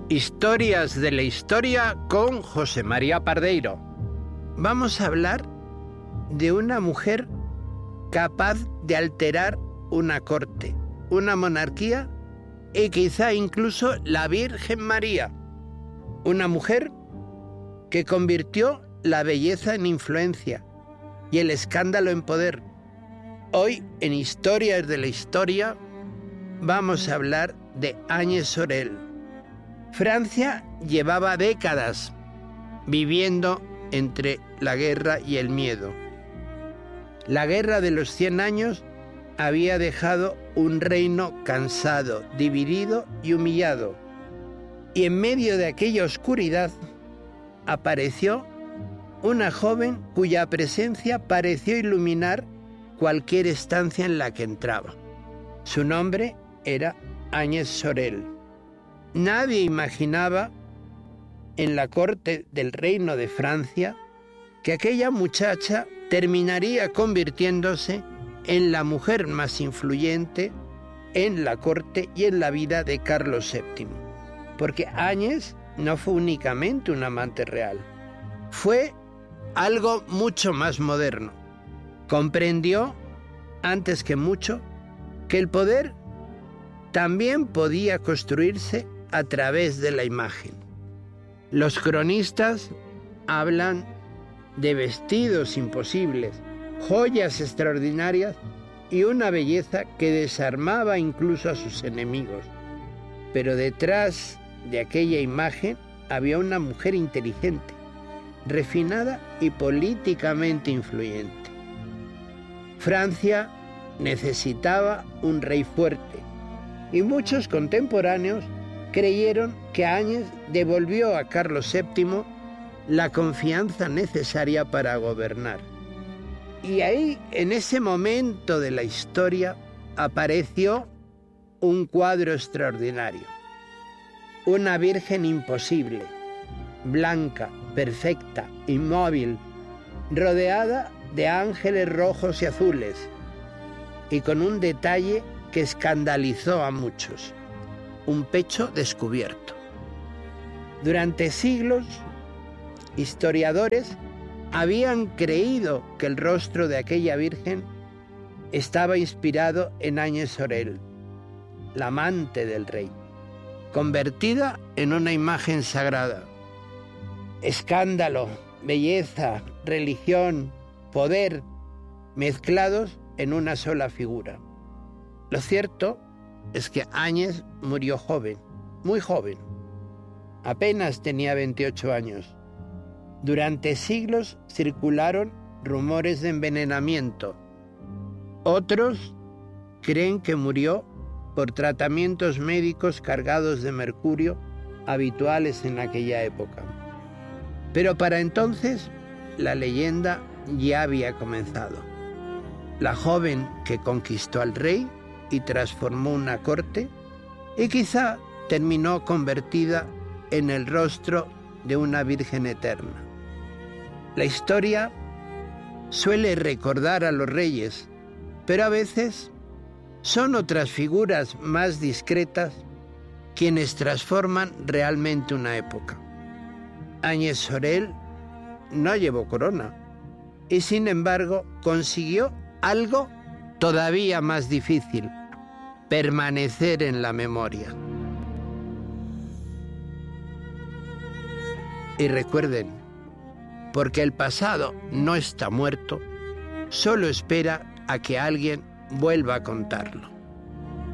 Historias de la historia con José María Pardeiro. Vamos a hablar de una mujer capaz de alterar una corte, una monarquía y quizá incluso la Virgen María. Una mujer que convirtió la belleza en influencia y el escándalo en poder. Hoy, en Historias de la Historia, vamos a hablar de Agnès Sorel. Francia llevaba décadas viviendo entre la guerra y el miedo. La guerra de los 100 años había dejado un reino cansado, dividido y humillado. Y en medio de aquella oscuridad apareció una joven cuya presencia pareció iluminar cualquier estancia en la que entraba. Su nombre era Agnès Sorel. Nadie imaginaba en la corte del reino de Francia que aquella muchacha terminaría convirtiéndose en la mujer más influyente en la corte y en la vida de Carlos VII. Porque Agnès no fue únicamente un amante real, fue algo mucho más moderno. Comprendió, antes que mucho, que el poder también podía construirse a través de la imagen. Los cronistas hablan de vestidos imposibles, joyas extraordinarias y una belleza que desarmaba incluso a sus enemigos. Pero detrás de aquella imagen había una mujer inteligente, refinada y políticamente influyente. Francia necesitaba un rey fuerte y muchos contemporáneos creyeron que Agnès devolvió a Carlos VII la confianza necesaria para gobernar. Y ahí, en ese momento de la historia, apareció un cuadro extraordinario. Una virgen imposible, blanca, perfecta, inmóvil, rodeada de ángeles rojos y azules, y con un detalle que escandalizó a muchos: un pecho descubierto. Durante siglos, historiadores habían creído que el rostro de aquella virgen estaba inspirado en Agnès Sorel, la amante del rey, convertida en una imagen sagrada. Escándalo, belleza, religión, poder, mezclados en una sola figura. Lo cierto es que Agnès murió joven, muy joven. Apenas tenía 28 años. Durante siglos circularon rumores de envenenamiento. Otros creen que murió por tratamientos médicos cargados de mercurio habituales en aquella época. Pero para entonces la leyenda ya había comenzado. La joven que conquistó al rey y transformó una corte, y quizá terminó convertida en el rostro de una virgen eterna. La historia suele recordar a los reyes, pero a veces son otras figuras más discretas quienes transforman realmente una época. Agnès Sorel no llevó corona y, sin embargo, consiguió algo todavía más difícil: permanecer en la memoria. Y recuerden, porque el pasado no está muerto, solo espera a que alguien vuelva a contarlo.